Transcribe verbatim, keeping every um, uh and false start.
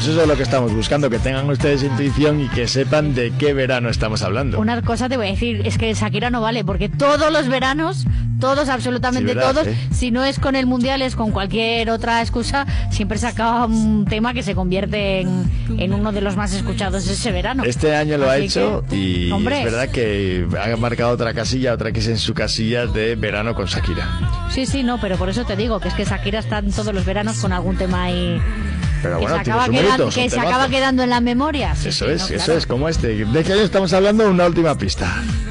Pues eso es lo que estamos buscando, que tengan ustedes intuición y que sepan de qué verano estamos hablando. Una cosa te voy a decir, es que Shakira no vale, porque todos los veranos, todos, absolutamente sí, verás, todos, ¿eh? si no es con el Mundial, es con cualquier otra excusa, siempre saca un tema que se convierte en, en uno de los más escuchados ese verano. Este año lo Así ha hecho que, y hombre, es verdad que ha marcado otra casilla, otra que es en su casilla de verano con Shakira. Sí, sí, no, pero por eso te digo que es que Shakira está en todos los veranos con algún tema ahí. Pero que bueno, se tiene acaba, su quedando, mérito, que son se acaba temazos. quedando en la memoria. Sí, Eso sí, es, no, eso claro. es, como este. ¿De qué año estamos hablando? Una última pista.